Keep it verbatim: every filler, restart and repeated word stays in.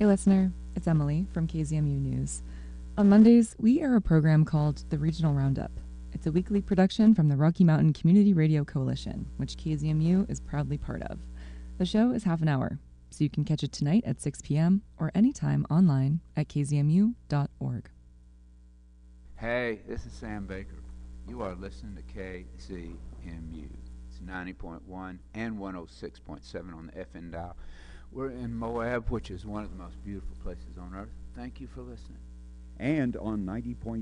Hey listener, it's Emily from K Z M U News. On Mondays, we air a program called The Regional Roundup. It's a weekly production from the Rocky Mountain Community Radio Coalition, which K Z M U is proudly part of. The show is half an hour, so you can catch it tonight at six p.m. or anytime online at k z m u dot org. Hey, this is Sam Baker. You are listening to K Z M U. It's ninety point one and one oh six point seven on the F M dial. We're in Moab, which is one of the most beautiful places on earth. Thank you for listening. And on ninety point